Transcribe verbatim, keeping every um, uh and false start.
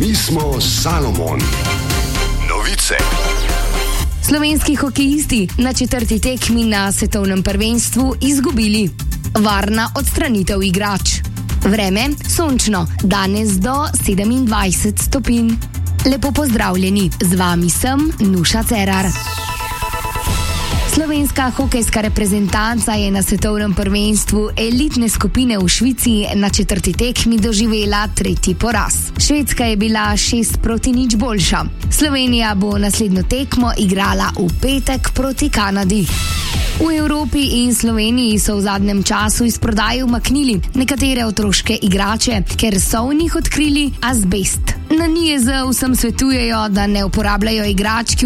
Mi smo Salomon. Novice. Slovenski hokejisti na četrti tekmi na svetovnem prvenstvu izgubili. Varna odstranitev igrač. Vreme sončno, danes do sedemindvajset stopinj. Lepo pozdravljeni, z vami sem Nuša Cerar. Slovenska hokejska reprezentanca je na svetovnem prvenstvu elitne skupine v Švici na četrti tekmi doživela tretji poraz. Švedska je bila šest proti nič boljša. Slovenija bo naslednjo tekmo igrala v petek proti Kanadi. V Evropi in Sloveniji so v zadnjem času iz prodaje umaknili nekatere otroške igrače, ker so v njih odkrili azbest. Na N I E Z vsem svetujejo, da ne uporabljajo igrač, ki